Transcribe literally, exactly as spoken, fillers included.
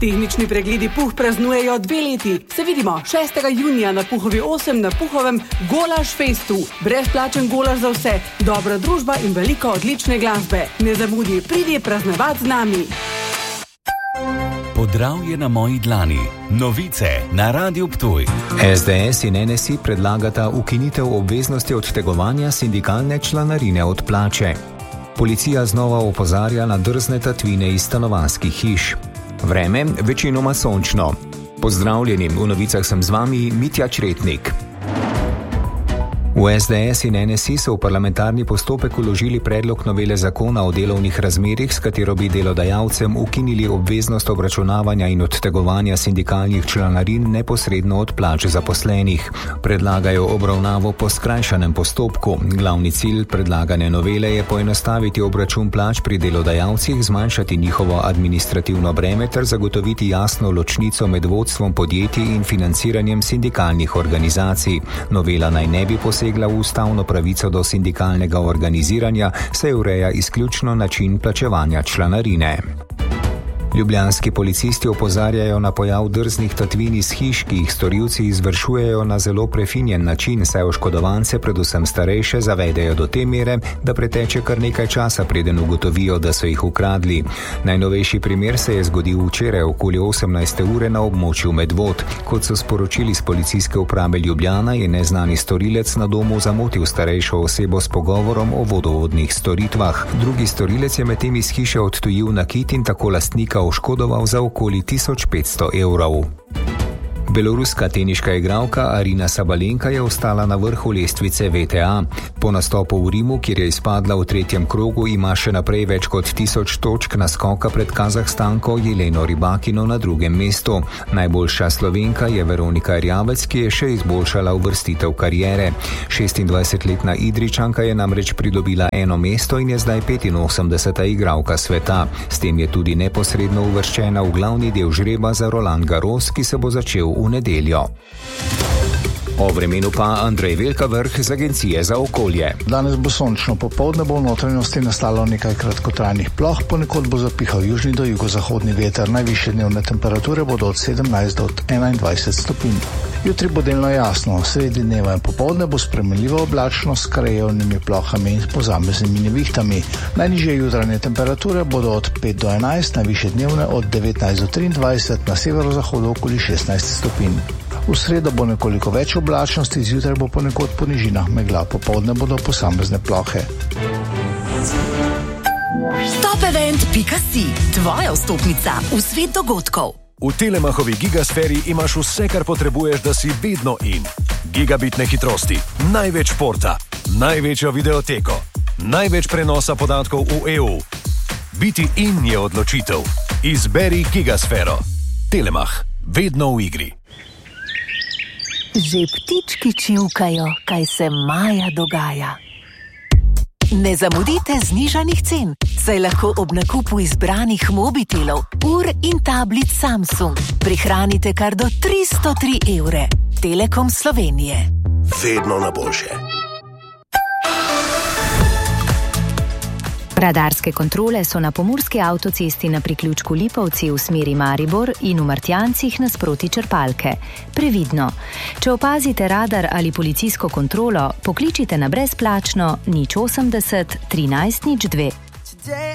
Tehnični pregledi Puh praznujejo dve leti. Se vidimo šestega junija na Puhovi osem na Puhovem Golaž Festu. Brezplačen golaž za vse, dobra družba in veliko odlične glasbe. Ne zamudi, pridi praznovati z nami. Podravje na moji dlani. Novice na Radiu Ptuj. S D S in N S I predlagata ukinitev obveznosti odtegovanja sindikalne članarine od plače. Policija znova opozarja na drzne tatvine iz stanovanjskih hiš. Vreme večinoma sončno. Pozdravljeni, v novicah sem z vami Mitja Čretnik. V S D S in N S I so v parlamentarni postopek vložili predlog novele zakona o delovnih razmerjih, s katero bi delodajalcem ukinili obveznost obračunavanja in odtegovanja sindikalnih članarin neposredno od plač zaposlenih. Predlagajo obravnavo po skrajšanem postopku. Glavni cilj predlagane novele je poenostaviti obračun plač pri delodajalcih, zmanjšati njihovo administrativno breme ter zagotoviti jasno ločnico med vodstvom podjetij in financiranjem sindikalnih organizacij. Novela naj ne bi posegla v ustavno pravico do sindikalnega organiziranja, saj ureja izključno način plačevanja članarine. Ljubljanski policisti opozarjajo na pojav drznih tatvin iz hiš, ki jih storilci izvršujejo na zelo prefinjen način, saj oškodovance, predvsem starejše, zavedejo do te mere, da preteče kar nekaj časa, preden ugotovijo, da so jih ukradli. Najnovejši primer se je zgodil včeraj okoli osemnajste ure na območju Medvod. Kot so sporočili z policijske uprave Ljubljana, je neznani storilec na domu zamotil starejšo osebo s pogovorom o vodovodnih storitvah. Drugi storilec je medtem iz hiše odtujil nakit in tako lastnika oškodoval za okoli tisoč petsto evrov. Beloruska teniška igralka Arina Sabalenka je ostala na vrhu lestvice V T A. Po nastopu v Rimu, kjer je izpadla v tretjem krogu, ima še naprej več kot tisoč točk naskoka pred Kazahstanko Jeleno Rybakino na drugem mestu. Najboljša Slovenka je Veronika Erjavec, ki je še izboljšala uvrstitev kariere. šestindvajsetletna Idrijčanka je namreč pridobila eno mesto in je zdaj petinosemdeseta igralka sveta. S tem je tudi neposredno uvrščena v glavni del žreba za Roland Garros, ki se bo začel v nedeljo. O vremenu pa Andrej Velkavrh z Agencije za okolje. Danes bo sončno, popoldne bo v notranjosti nastalo nekaj kratkotrajnih ploh, ponekod bo zapihal južni do jugozahodni veter. Najvišje dnevne temperature bodo od sedemnajst do enaindvajset stopinj. Jutri bo delno jasno, sredi dneva in popoldne bo spremenljivo oblačno s krajevnimi plohami in posameznimi nevihtami. Najnižje jutranje temperature bodo od pet do enajst, najvišje dnevne od devetnajst do triindvajset, na severozahodu okoli šestnajst stopinj. V sredo bo nekoliko več oblačnosti, zjutraj bo ponekod po nižinah megla, popoldne bodo posamezne plohe. Top event pika si, tvoja vstopnica v svet dogodkov. V Telemachovi gigasferi imaš vse, kar potrebuješ, da si vedno in. Gigabitne hitrosti, največ športa, največjo videoteko, največ prenosa podatkov v E U. Biti in je odločitev. Izberi gigasfero. Telemach, vedno v igri. Že ptički čivkajo, kaj se maja dogaja. Ne zamudite znižanih cen, saj lahko ob nakupu izbranih mobitelov, ur in tablic Samsung prihranite kar do tristo tri evre. Telekom Slovenije. Vedno na boljše. Radarske kontrole so na pomurski avtocesti na priključku Lipovci v smeri Maribor in v Martjancih nasproti črpalke. Previdno. Če opazite radar ali policijsko kontrolo, pokličite na brezplačno nič osemdeset trinajst nič dve.